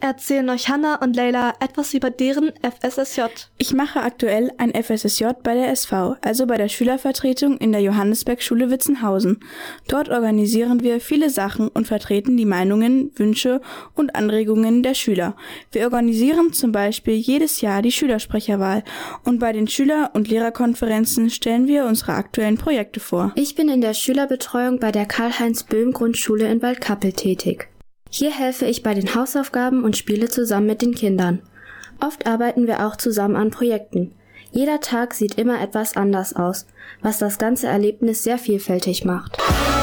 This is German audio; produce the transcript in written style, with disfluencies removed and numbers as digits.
erzählen euch Hannah und Leila etwas über deren FSSJ. Ich mache aktuell ein FSSJ bei der SV, also bei der Schülervertretung in der Johannesberg-Schule Witzenhausen. Dort organisieren wir viele Sachen und vertreten die Meinungen, Wünsche und Anregungen der Schüler. Wir organisieren zum Beispiel jedes Jahr die Schülersprecherwahl und bei den Schüler- und Lehrerkonferenzen stellen wir unsere aktuellen Projekte vor. Ich bin in der Schülerbetreuung bei der Karl-Heinz-Böhm-Grundschule in Waldkappel tätig. Hier helfe ich bei den Hausaufgaben und spiele zusammen mit den Kindern. Oft arbeiten wir auch zusammen an Projekten. Jeder Tag sieht immer etwas anders aus, was das ganze Erlebnis sehr vielfältig macht.